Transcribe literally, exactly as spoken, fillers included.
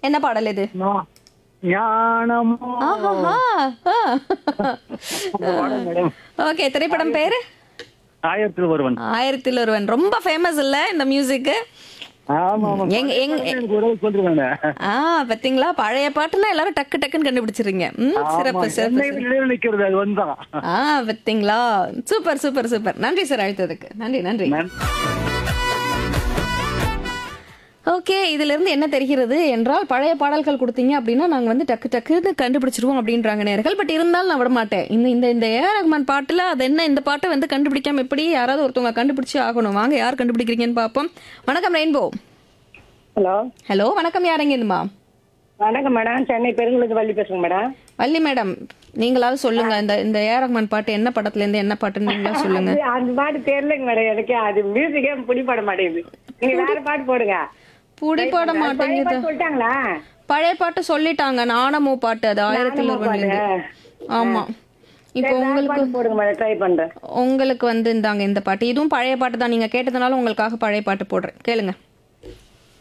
என்ன பாடல் இது? ஞா- ஞானமோ ஆஹாஹா. ஆ. அந்த பாடல் மேடம். ஓகே, திரைப்படம் பேரு? ஆயிரத்தில் ஒருவன். ஆயிரத்தில் ஒருவன். ரொம்ப ஃபேமஸ் இல்ல இந்த மியூசிக்? ஆமா ஆமா எங்க எங்க எனக்கு உறவு சொல்றாங்க. ஆ பாத்தீங்களா, பழைய பாட்டுனா எல்லாரும் டக்கு டக்குன்னு கண்டுபிடிச்சிருங்க. ம், சிறப்பு சிறப்பு என்னை சிறப்பு. நினைவு நிக்கிறது அது வந்துதான். ஆ பாத்தீங்களா, சூப்பர் சூப்பர் சூப்பர். நன்றி சார் அழைத்ததுக்கு. நன்றி நன்றி. நன்றி. ஓகே, இதுல இருந்து என்ன தெரிகிறது என்றால், பழைய பாடல்கள் கொடுத்தீங்க அப்படின்னா நாங்க வந்து டக்கு டக்குன்னு கண்டுபிடிச்சிருவோம் அப்படின்றாங்க நேர்கள். பட் இருந்தாலும் நான் விட மாட்டேன். இந்த இந்த இந்த ஏ ஆர் ரஹ்மான் பாட்டுல அது என்ன, இந்த பாட்டை வந்து கண்டுபிடிக்காம எப்படி யாராவது ஒருத்தவங்க கண்டுபிடிச்சு ஆகணும். வாங்க, யார் கண்டுபிடிக்கிறீங்கன்னு பார்ப்போம். வணக்கம் ரெயின்போ. ஹலோ ஹலோ, வணக்கம். யாருங்க இதுமா? வணக்கம் மேடம், சென்னை பெருங்குளத்து வள்ளி பேசுறேங்க மேடம். வள்ளி மேடம், நீங்களாவது சொல்லுங்க, இந்த இந்த ஏ ஆர் ரஹ்மான் பாட்டு என்ன படத்துல இருந்து என்ன பாட்டுன்னு நீங்களா சொல்லுங்க. அது- அந்த பாட்டு தெரியலங்க மேடம், எனக்கு அது மியூசிக்கே பிடிபட மாட்டேங்குது. நீங்க வேற பாட்டு போடுங்க. புடி போட பழைய மாட்டேங்குது. பாட்டு சொல்லிட்டாங்களா? பழைய பாட்டு சொல்லிட்டாங்க, நாணமோ பாட்டு, அது ஆயிரத்தில் நாணமோ ஒருவன்ல இருந்து. பாட்டு. ஆமா. இப்போ சரி, வேற உங்களுக்கு பாட்டு போடுங்க மேடம், ட்ரை பண்றேன். உங்களுக்கு வந்து இந்தாங்க இந்த பாட்டு. இதுவும் பழைய பாட்டு தான், நீங்க கேட்டதுனால உங்களுக்காக பழைய பாட்டு போடுறேன், கேளுங்க.